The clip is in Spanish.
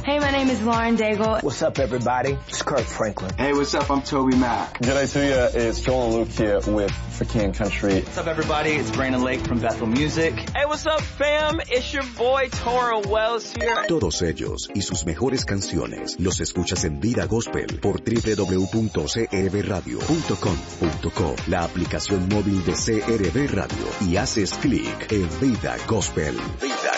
Hey, my name is Lauren Daigle. What's up, everybody? It's Kirk Franklin. Hey, what's up? I'm Toby Mac. G'day to you. It's Joel and Luke here with For King Country. What's up, everybody? It's Brandon Lake from Bethel Music. Hey, what's up, fam? It's your boy Toro Wells here. Todos ellos y sus mejores canciones los escuchas en Vida Gospel por www.crbradio.com.co, la aplicación móvil de CRB Radio, y haces clic en Vida Gospel. Vida